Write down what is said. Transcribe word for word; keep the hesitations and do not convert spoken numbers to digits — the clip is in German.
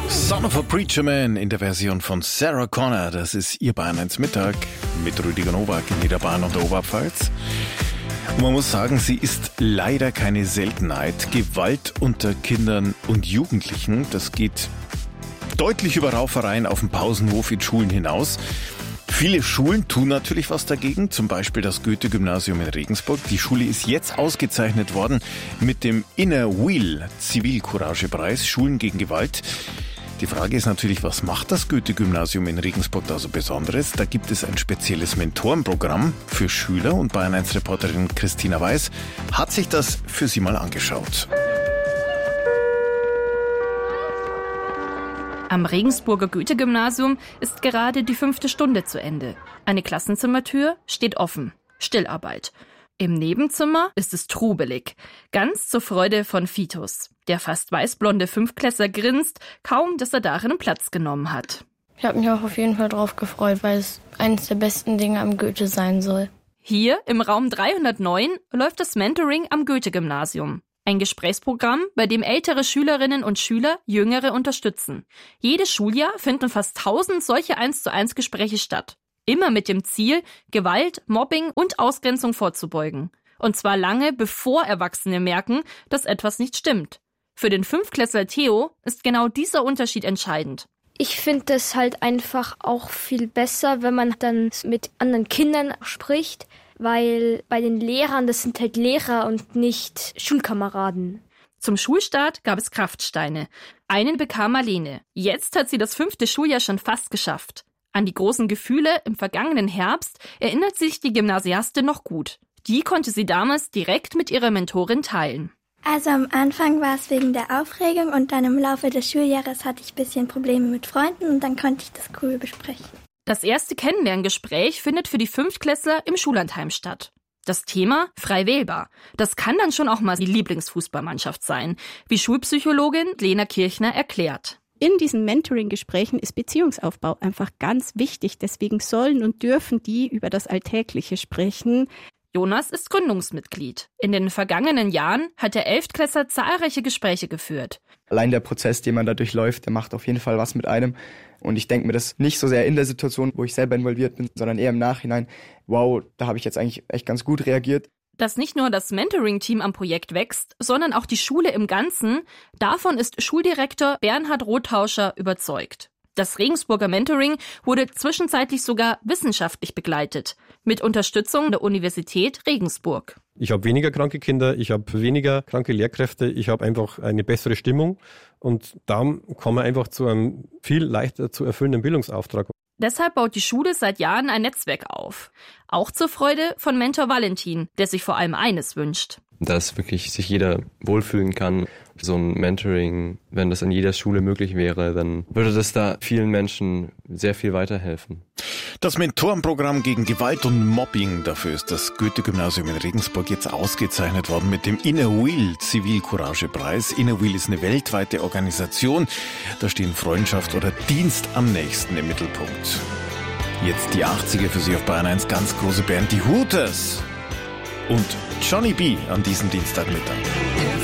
Son of a Preacher Man in der Version von Sarah Connor. Das ist ihr Bayern eins Mittag mit Rüdiger Nowak in Niederbayern und der Oberpfalz. Und man muss sagen, sie ist leider keine Seltenheit. Gewalt unter Kindern und Jugendlichen, das geht deutlich über Raufereien auf dem Pausenhof in Schulen hinaus. Viele Schulen tun natürlich was dagegen, zum Beispiel das Goethe-Gymnasium in Regensburg. Die Schule ist jetzt ausgezeichnet worden mit dem Inner Wheel Zivilcourage-Preis, Schulen gegen Gewalt. Die Frage ist natürlich, was macht das Goethe-Gymnasium in Regensburg da so Besonderes? Da gibt es ein spezielles Mentorenprogramm für Schüler und Bayern eins Reporterin Christina Weiß hat sich das für sie mal angeschaut. Am Regensburger Goethe-Gymnasium ist gerade die fünfte Stunde zu Ende. Eine Klassenzimmertür steht offen. Stillarbeit. Im Nebenzimmer ist es trubelig. Ganz zur Freude von Fitus. Der fast weißblonde Fünftklässler grinst, kaum dass er darin Platz genommen hat. Ich habe mich auch auf jeden Fall drauf gefreut, weil es eines der besten Dinge am Goethe sein soll. Hier im Raum dreihundertneun läuft das Mentoring am Goethe-Gymnasium. Ein Gesprächsprogramm, bei dem ältere Schülerinnen und Schüler Jüngere unterstützen. Jedes Schuljahr finden fast tausend solche eins zu eins Gespräche statt. Immer mit dem Ziel, Gewalt, Mobbing und Ausgrenzung vorzubeugen. Und zwar lange bevor Erwachsene merken, dass etwas nicht stimmt. Für den Fünftklässler Theo ist genau dieser Unterschied entscheidend. Ich finde es halt einfach auch viel besser, wenn man dann mit anderen Kindern spricht, weil bei den Lehrern, das sind halt Lehrer und nicht Schulkameraden. Zum Schulstart gab es Kraftsteine. Einen bekam Marlene. Jetzt hat sie das fünfte Schuljahr schon fast geschafft. An die großen Gefühle im vergangenen Herbst erinnert sich die Gymnasiastin noch gut. Die konnte sie damals direkt mit ihrer Mentorin teilen. Also am Anfang war es wegen der Aufregung und dann im Laufe des Schuljahres hatte ich ein bisschen Probleme mit Freunden und dann konnte ich das cool besprechen. Das erste Kennenlerngespräch findet für die Fünftklässler im Schullandheim statt. Das Thema frei wählbar. Das kann dann schon auch mal die Lieblingsfußballmannschaft sein, wie Schulpsychologin Lena Kirchner erklärt. In diesen Mentoring-Gesprächen ist Beziehungsaufbau einfach ganz wichtig. Deswegen sollen und dürfen die über das Alltägliche sprechen. Jonas ist Gründungsmitglied. In den vergangenen Jahren hat der Elftklässler zahlreiche Gespräche geführt. Allein der Prozess, den man da durchläuft, der macht auf jeden Fall was mit einem. Und ich denke mir das nicht so sehr in der Situation, wo ich selber involviert bin, sondern eher im Nachhinein. Wow, da habe ich jetzt eigentlich echt ganz gut reagiert. Dass nicht nur das Mentoring-Team am Projekt wächst, sondern auch die Schule im Ganzen, davon ist Schuldirektor Bernhard Rothauscher überzeugt. Das Regensburger Mentoring wurde zwischenzeitlich sogar wissenschaftlich begleitet, mit Unterstützung der Universität Regensburg. Ich habe weniger kranke Kinder, ich habe weniger kranke Lehrkräfte, ich habe einfach eine bessere Stimmung und da kommen wir einfach zu einem viel leichter zu erfüllenden Bildungsauftrag. Deshalb baut die Schule seit Jahren ein Netzwerk auf. Auch zur Freude von Mentor Valentin, der sich vor allem eines wünscht. Dass wirklich sich jeder wohlfühlen kann. So ein Mentoring, wenn das an jeder Schule möglich wäre, dann würde das da vielen Menschen sehr viel weiterhelfen. Das Mentorenprogramm gegen Gewalt und Mobbing, dafür ist das Goethe-Gymnasium in Regensburg jetzt ausgezeichnet worden mit dem Inner Wheel Zivilcourage-Preis. Inner Wheel ist eine weltweite Organisation. Da stehen Freundschaft oder Dienst am nächsten im Mittelpunkt. Jetzt die achtziger für Sie auf Bayern eins, ganz große Band, die Hooters und Johnny B. an diesem Dienstagmittag.